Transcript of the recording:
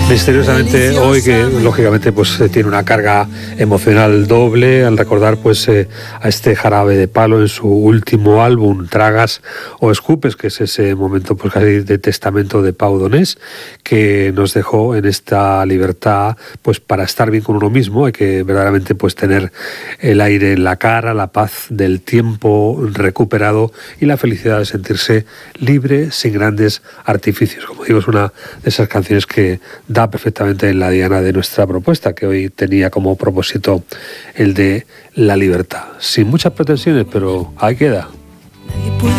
Misteriosamente hoy, que lógicamente pues tiene una carga emocional doble al recordar pues a este Jarabe de Palo en su último álbum, Tragas o Escupes, que es ese momento pues casi de testamento de Pau Donés, que nos dejó en esta libertad pues para estar bien con uno mismo. Hay que verdaderamente pues tener el aire en la cara, la paz del tiempo recuperado y la felicidad de sentirse libre sin grandes artificios. Como digo, es una de esas canciones que da perfectamente en la diana de nuestra propuesta, que hoy tenía como propósito el de la libertad. Sin muchas pretensiones, pero ahí queda.